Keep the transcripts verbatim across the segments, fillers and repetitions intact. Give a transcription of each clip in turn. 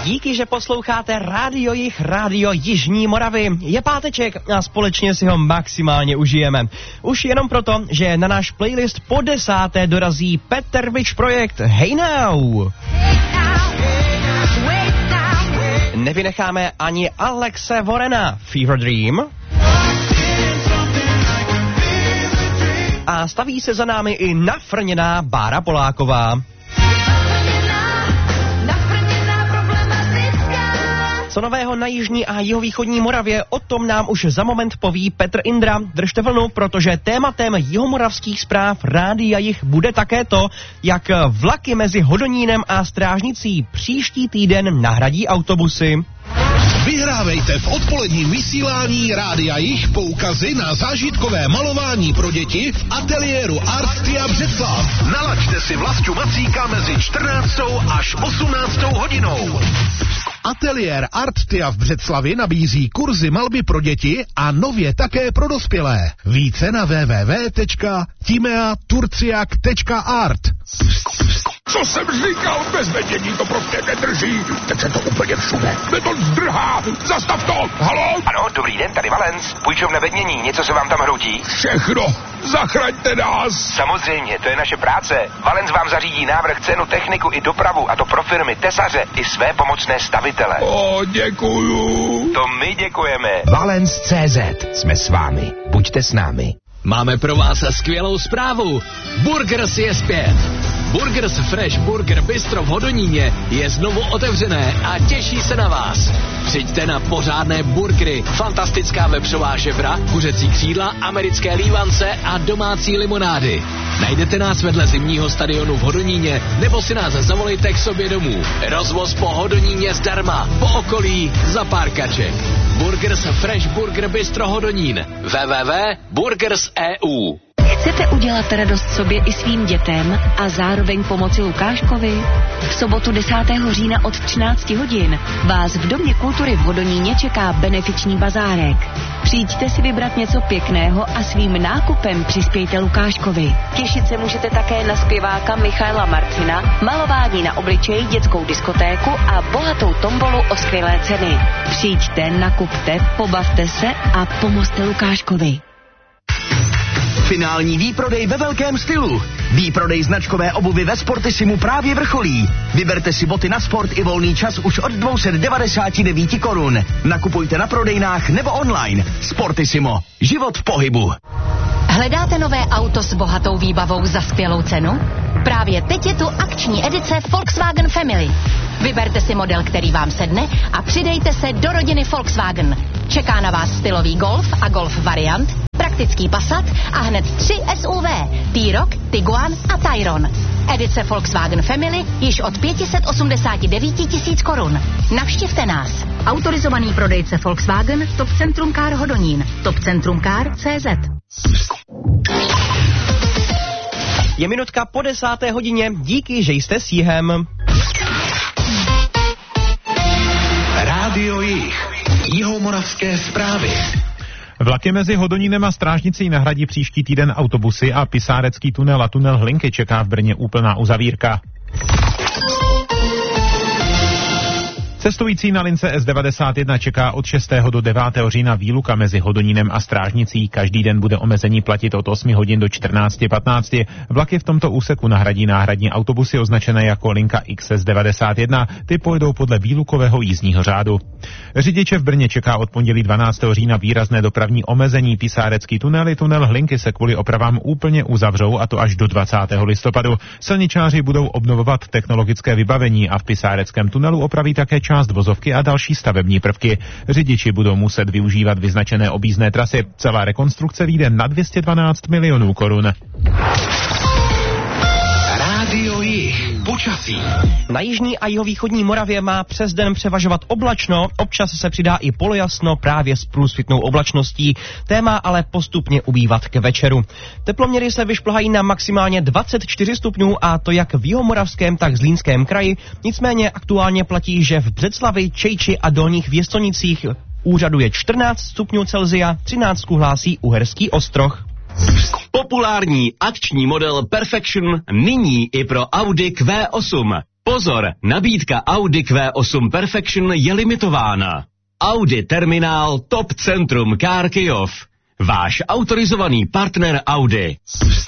Díky, že posloucháte Rádio Jih, Rádio Jižní Moravy. Je páteček a společně si ho maximálně užijeme. Už jenom proto, že na náš playlist po desáté dorazí Peter Witch projekt Hey Now. Nevynecháme ani Alexe Warrena, Fever Dream. A staví se za námi i nafrněná Bára Poláková. Co nového na jižní a jihovýchodní Moravě, o tom nám už za moment poví Petr Indra. Držte vlnu, protože tématem jihomoravských zpráv Rádia Jih bude také to, jak vlaky mezi Hodonínem a Strážnicí příští týden nahradí autobusy. Vyhrávejte v odpoledním vysílání Rádia Jih poukazy na zážitkové malování pro děti v ateliéru Artia Břeclav. Nalaďte si Vlastu Macíka mezi čtrnáctou až osmnáctou hodinou. Ateliér Artia v Břeclavi nabízí kurzy malby pro děti a nově také pro dospělé. Více na w w w tečka timea turciak tečka art. Co jsem říkal, bez vedění to prostě nedrží. Teď se to úplně všude. Beton zdrhá. Zastav to. Haló? Ano, dobrý den, tady Valens. Půjčovna vedmění, něco se vám tam hroutí? Všechno. Zachraňte nás. Samozřejmě, to je naše práce. Valens vám zařídí návrh, cenu, techniku i dopravu, a to pro firmy, tesaře i své pomocné stavitele. O, děkuju. To my děkujeme. Valens tečka cé zet. Jsme s vámi. Buďte s námi. Máme pro vás skvělou zprávu. Burgers je zpět. Burgers Fresh Burger Bistro v Hodoníně je znovu otevřené a těší se na vás. Přijďte na pořádné burgery, fantastická vepřová žebra, kuřecí křídla, americké lívance a domácí limonády. Najdete nás vedle zimního stadionu v Hodoníně nebo si nás zavolejte k sobě domů. Rozvoz po Hodoníně zdarma, po okolí za pár kaček. Burgers Fresh Burger Bistro Hodonín. w w w tečka burgers tečka e u. Chcete udělat radost sobě i svým dětem a zároveň pomoci Lukáškovi? V sobotu desátého října od třinácti hodin vás v Domě kultury v Hodoníně čeká benefiční bazárek. Přijďte si vybrat něco pěkného a svým nákupem přispějte Lukáškovi. Těšit se můžete také na zpěváka Michaela Marcina, malování na obličeji, dětskou diskotéku a bohatou tombolu o skvělé ceny. Přijďte, nakupte, pobavte se a pomozte Lukáškovi. Finální výprodej ve velkém stylu. Výprodej značkové obuvy ve Sportissimu právě vrcholí. Vyberte si boty na sport i volný čas už od dvě stě devadesát devět korun. Nakupujte na prodejnách nebo online. Sportissimo. Život v pohybu. Hledáte nové auto s bohatou výbavou za skvělou cenu? Právě teď je tu akční edice Volkswagen Family. Vyberte si model, který vám sedne a přidejte se do rodiny Volkswagen. Čeká na vás stylový Golf a Golf variant, praktický Passat a hned tři S U V, T-Roc, Tiguan a Tayron. Edice Volkswagen Family již od pět set osmdesát devět tisíc korun. Navštivte nás. Autorizovaný prodejce Volkswagen, Top Centrum Car Hodonín, topcentrumcar tečka cé zet. Je minutka po desáté hodině, díky, že jste s Jihem. Rádio Jih. Jihomoravské zprávy. Vlaky mezi Hodonínem a Strážnicí nahradí příští týden autobusy a Pisárecký tunel a tunel Hlinky čeká v Brně úplná uzavírka. Cestující na lince S devadesát jedna čeká od šestého do devátého října výluka mezi Hodonínem a Strážnicí. Každý den bude omezení platit od osmi hodin do čtrnácti patnácti. Vlaky v tomto úseku nahradí náhradní autobusy označené jako linka X S devadesát jedna. Ty pojedou podle výlukového jízdního řádu. Řidiče v Brně čeká od pondělí dvanáctého října výrazné dopravní omezení. Pisárecký tunel i tunel Hlinky se kvůli opravám úplně uzavřou, a to až do dvacátého listopadu. Silničáři budou obnovovat technologické vybavení a v Pisáreckém tunelu opraví také část vozovky a další stavební prvky. Řidiči budou muset využívat vyznačené objízdné trasy. Celá rekonstrukce vyjde na dvě stě dvanáct milionů korun. Rádio Jih. Počasí. Na jižní a jihovýchodní Moravě má přes den převažovat oblačno, občas se přidá i polojasno právě s průsvitnou oblačností. Téma ale postupně ubývat k večeru. Teploměry se vyšplhají na maximálně dvacet čtyři stupňů, a to jak v jihomoravském, tak Zlínském kraji. Nicméně aktuálně platí, že v Břeclavi, Čejči a Dolních Věstonicích úřaduje čtrnáct stupňů Celsia, třináct hlásí Uherský Ostroh. Populární akční model Perfection nyní i pro Audi Q osm. Pozor, nabídka Audi Q osm Perfection je limitována. Audi Terminál Top Centrum Car Kyjov. Váš autorizovaný partner Audi.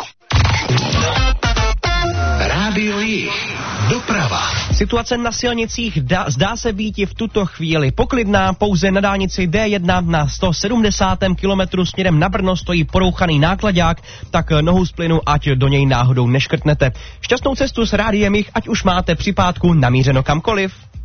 Rádio Jich. Doprava. Situace na silnicích dá, zdá se být i v tuto chvíli poklidná. Pouze na dálnici D jedna na sto sedmdesátém kilometru směrem na Brno stojí porouchaný nákladák, tak nohu z plynu, ať do něj náhodou neškrtnete. Šťastnou cestu s Rádiem Jich, ať už máte při pátku namířeno kamkoliv.